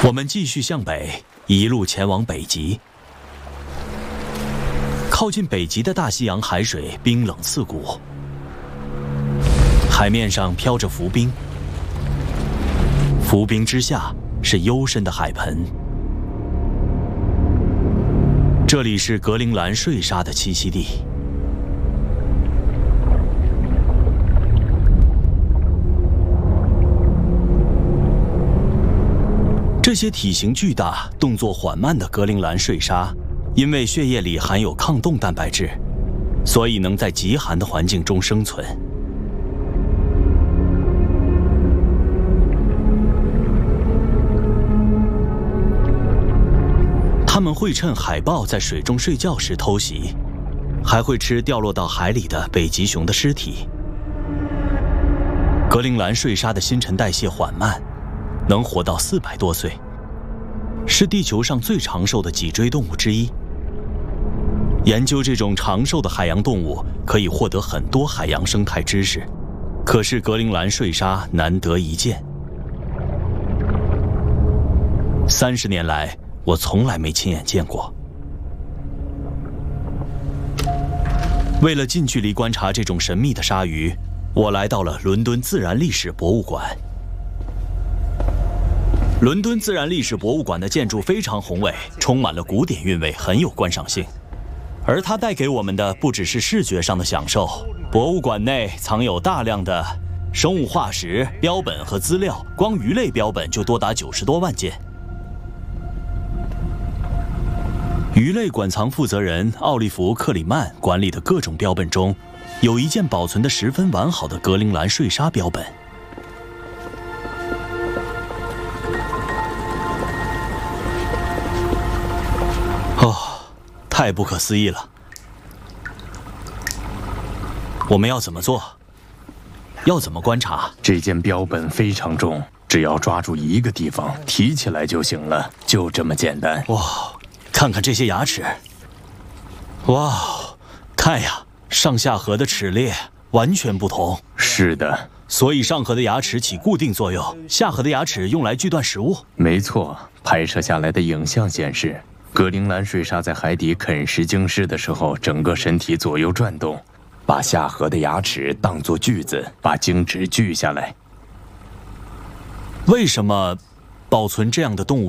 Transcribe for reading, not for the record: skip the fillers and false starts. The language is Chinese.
我们继续向北，一路前往北极。靠近北极的大西洋海水冰冷刺骨，海面上飘着浮冰，浮冰之下是幽深的海盆。这里是格陵兰睡鲨的栖息地。这些体型巨大、动作缓慢的格陵兰睡鲨，因为血液里含有抗冻蛋白质，所以能在极寒的环境中生存。它们会趁海豹在水中睡觉时偷袭，还会吃掉落到海里的北极熊的尸体。格陵兰睡鲨的新陈代谢缓慢，能活到400多岁，是地球上最长寿的脊椎动物之一。研究这种长寿的海洋动物可以获得很多海洋生态知识，可是格陵兰睡鲨难得一见。30年来，我从来没亲眼见过。为了近距离观察这种神秘的鲨鱼，我来到了伦敦自然历史博物馆。伦敦自然历史博物馆的建筑非常宏伟，充满了古典韵味，很有观赏性。而它带给我们的不只是视觉上的享受，博物馆内藏有大量的生物化石、标本和资料，光鱼类标本就多达90多万件。鱼类馆藏负责人奥利弗·克里曼管理的各种标本中，有一件保存得十分完好的格陵兰睡鲨标本。太不可思议了！我们要怎么做？要怎么观察？ 这件标本非常重，只要抓住一个地方，提起来就行了，就这么简单。 哇，看看这些牙齿！哇，看呀，上下颌的齿列完全不同。 是的， 所以上颌的牙齿起固定作用，下颌的牙齿用来锯断食物。 没错，拍摄下来的影像显示，格陵兰睡鲨在海底啃食鲸尸的时候，整个身体左右转动，把下颌的牙齿当作锯子，把鲸脂锯下来。 为什么保存这样的动物